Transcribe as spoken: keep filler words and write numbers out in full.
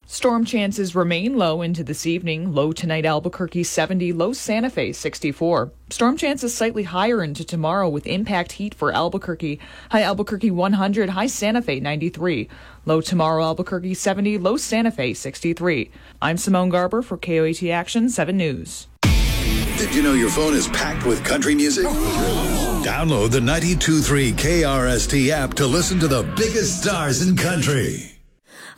Storm chances remain low into this evening. Low tonight Albuquerque seventy, low Santa Fe sixty-four. Storm chances slightly higher into tomorrow with impact heat for Albuquerque. High Albuquerque one hundred, high Santa Fe ninety-three. Low tomorrow Albuquerque seventy, low Santa Fe sixty-three. I'm Simone Garber for K O A T Action seven News. Did you know your phone is packed with country music? Download the ninety-two point three K R S T app to listen to the biggest stars in country.